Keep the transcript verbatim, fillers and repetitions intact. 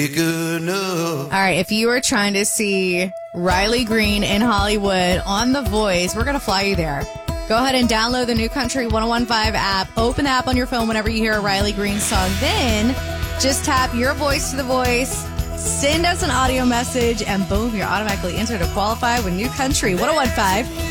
All right, if you are trying to see Riley Green in Hollywood on The Voice, we're going to fly you there. Go ahead and download the New Country ten fifteen app. Open the app on your phone whenever you hear a Riley Green song. Then just tap your voice to The Voice, send us an audio message, and boom, you're automatically entered to qualify with New Country ten fifteen.